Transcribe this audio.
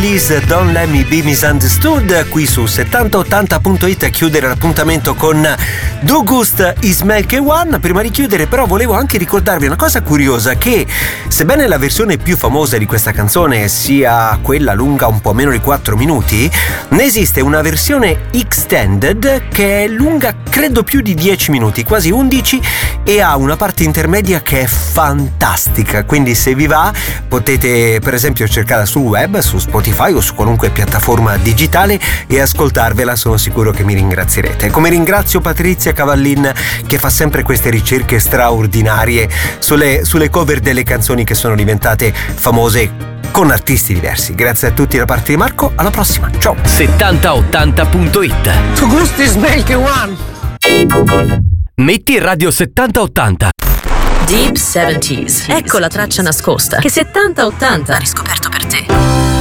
Please Don't Let Me Be Misunderstood qui su 7080.it a chiudere l'appuntamento con Du Gust Ismael K1. Prima di chiudere però volevo anche ricordarvi una cosa curiosa, che sebbene la versione più famosa di questa canzone sia quella lunga un po' meno di 4 minuti, ne esiste una versione extended che è lunga credo più di 10 minuti, quasi 11, e ha una parte intermedia che è fantastica. Quindi se vi va potete per esempio cercarla sul web, su Spotify o su qualunque piattaforma digitale e ascoltarvela. Sono sicuro che mi ringrazierete, come ringrazio Patrizia Cavallin che fa sempre queste ricerche straordinarie sulle cover delle canzoni che sono diventate famose con artisti diversi. Grazie a tutti da parte di Marco, alla prossima, ciao. 7080.it. Tu gusti Ismael K1. Metti Radio 7080. Deep 70s. Ecco la traccia nascosta che 7080 ha riscoperto per te.